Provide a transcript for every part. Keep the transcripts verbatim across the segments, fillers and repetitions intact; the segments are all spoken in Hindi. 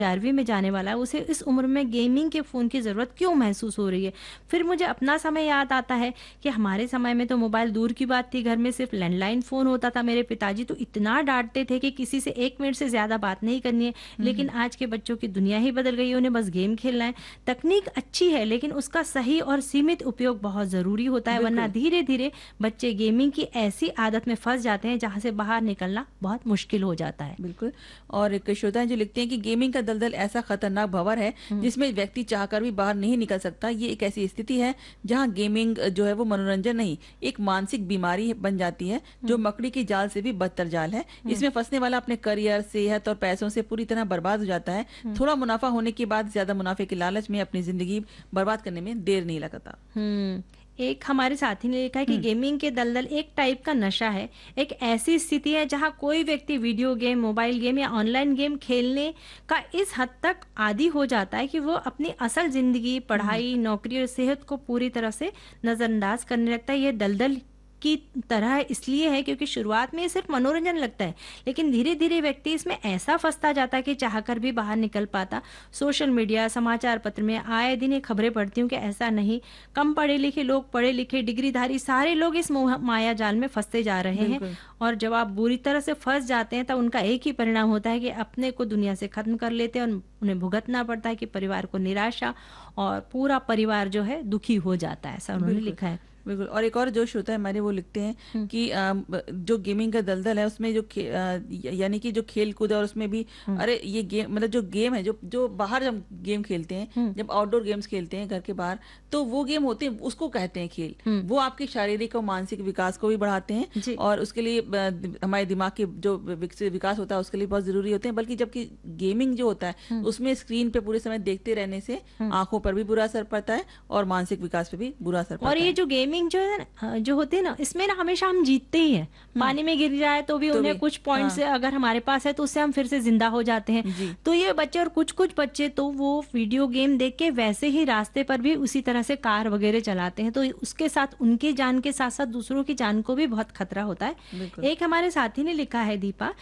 ग्यारहवीं में जाने वाला है, उसे इस उम्र में गेमिंग के फ़ोन की ज़रूरत क्यों महसूस हो रही है? फिर मुझे अपना समय याद आता है कि हमारे समय में तो मोबाइल दूर की बात थी, घर में सिर्फ लैंडलाइन फ़ोन होता था। मेरे पिताजी तो इतना डाँटते थे कि किसी से एक मिनट से ज़्यादा बात नहीं करनी है। हुँ, लेकिन हुँ। आज के बच्चों की दुनिया ही बदल गई है, उन्हें बस गेम खेलना है। तकनीक अच्छी है, लेकिन उसका सही और सीमित उपयोग बहुत ज़रूरी होता है, वरना बिल्कुल। धीरे-धीरे बच्चे गेमिंग की ऐसी आदत में फँस जाते हैं, जहाँ से बाहर निकलना बहुत मुश्किल हो जाता है। बिल्कुल। और एक श्रोता जो लिखते हैं कि गेमिंग का दलदल ऐसा खतरनाक भंवर है हुँ। जिसमें व्यक्ति चाहकर भी बाहर नहीं निकल सकता। ये एक ऐसी स्थिति है जहां गेमिंग जो है वो मनोरंजन नहीं, एक मानसिक बीमारी बन जाती है जो हुँ, मकड़ी की जाल से भी बदतर जाल है। हुँ, इसमें फंसने वाला अपने करियर, सेहत और पैसों से पूरी तरह बर्बाद हो जाता है। हुँ। थोड़ा मुनाफा होने के बाद ज्यादा मुनाफे के लालच में अपनी जिंदगी बर्बाद करने में देर नहीं लगता। हुँ। एक हमारे साथी ने लिखा है कि हुँ। गेमिंग के दलदल एक टाइप का नशा है। एक ऐसी स्थिति है जहाँ कोई व्यक्ति वीडियो गेम, मोबाइल गेम या ऑनलाइन गेम खेलने का इस हद तक आदी हो जाता है कि वो अपनी असल ज़िंदगी, हुँ, हुँ। पढ़ाई, नौकरी और सेहत को पूरी तरह से नज़रअंदाज करने लगता है। ये दलदल की तरह इसलिए है क्योंकि शुरुआत में ये सिर्फ मनोरंजन लगता है, लेकिन धीरे-धीरे व्यक्ति इसमें ऐसा फँसता जाता है कि चाहकर भी बाहर निकल पाता। सोशल मीडिया, समाचार पत्र में आए दिन ये खबरें पढ़ती हूँ कि ऐसा नहीं, कम पढ़े-लिखे लोग, पढ़े-लिखे, डिग्रीधारी सारे लोग इस मोह माया जाल में फँसते जा रहे हैं। बिल्कुल। और जब आप बुरी तरह से फँस जाते हैं, तब उनका एक ही परिणाम होता है कि अपने को दुनिया से ख़त्म कर लेते हैं और उन्हें भुगतना पड़ता है कि परिवार को निराशा और पूरा परिवार जो है दुखी हो जाता है। ऐसा उन्होंने बिल्कुल, लिखा है। बिल्कुल। और एक और जो श्रोता है हमारे वो लिखते हैं हुँ, कि अ, ब जो गेमिंग का दलदल है उसमें जो खे अ, य यानी कि जो खेल-कूद है और उसमें भी हुँ, अरे ये गेम मतलब जो गेम है जो जो बाहर हम गेम खेलते हैं, हुँ, जब आउटडोर गेम्स खेलते हैं घर के बाहर, तो वो गेम होते हैं उसको कहते हैं खेल। हुँ। वो आपके शारीरिक और मानसिक विकास को भी बढ़ाते हैं जी। और उसके लिए ब द हमारे दिमाग के जो विकसित विकास होता है उसके लिए बहुत ज़रूरी होते हैं। बल्कि जबकि गेमिंग जो होता है हुँ, उसमें स्क्रीन पे पूरे समय देखते रहने से हुँ। आँखों पर भी बुरा असर पड़ता है और मानसिक विकास पे भी बुरा असर और पड़ता ये है। जो गेमिंग जो है ना अ, जो होती है ना, इसमें ना हमेशा हम जीतते ही हैं। हुँ। पानी में गिर जाए तो भी तो उन्हें भी कुछ पॉइंट हाँ, से अगर हमारे पास है तो उससे हम फिर से ज़िंदा हो जाते हैं। जी, तो ये बच्चे और कुछ-कुछ बच्चे तो वो वीडियो गेम देख के वैसे ही रास्ते पर भी उसी तरह से कार वग़ैरह चलाते हैं। तो उसके साथ उनकी जान के साथ-साथ दूसरों की जान को भी बहुत खतरा होता है। बिल्कुल। एक हमारे साथी ने लिखा है दीपा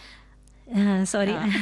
अ, सॉरी हाँ।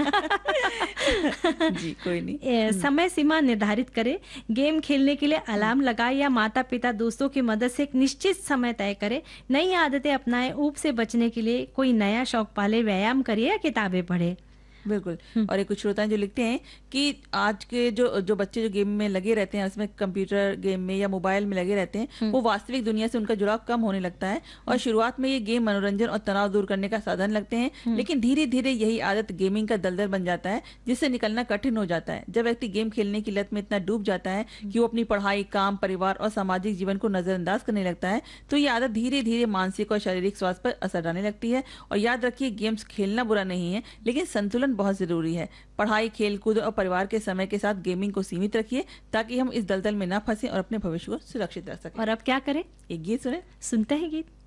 जी, कोई नहीं। ए, हुँ, समय सीमा निर्धारित करें, गेम खेलने के लिए हुँ। अलार्म लगाएं या माता-पिता दोस्तों की मदद से एक निश्चित समय तय करें। नई आदतें अपनाएं, ऊब से बचने के लिए कोई नया शौक पालें, व्यायाम करिए या किताबें पढ़ें। बिल्कुल। हुँ, और एक कुछ श्रोता हैं जो लिखते हैं कि आज के जो जो बच्चे जो गेम में लगे रहते हैं, उसमें कंप्यूटर गेम में या मोबाइल में लगे रहते हैं, हुँ, वो वास्तविक दुनिया से उनका जुड़ाव कम होने लगता है और हुँ, शुरुआत में ये गेम मनोरंजन और तनाव दूर करने का साधन लगते हैं, हुँ, लेकिन धीरे-धीरे यही आदत गेमिंग का दलदल बन जाता है, जिससे निकलना कठिन हो जाता है। जब व्यक्ति गेम खेलने की लत में इतना डूब जाता है हुँ, कि वो अपनी पढ़ाई, काम, परिवार और सामाजिक जीवन को नज़रअंदाज करने लगता है, तो ये आदत धीरे-धीरे मानसिक और शारीरिक स्वास्थ्य पर असर डालने लगती है। और याद रखिए, गेम्स खेलना बुरा नहीं है, लेकिन संतुलन बहुत ज़रूरी है। पढ़ाई, खेल-कूद और परिवार के समय के साथ गेमिंग को सीमित रखिए ताकि हम इस दलदल में ना फंसें और अपने भविष्य को सुरक्षित रख सकें। और अब क्या करें? एक गीत सुनें। सुनते हैं गीत।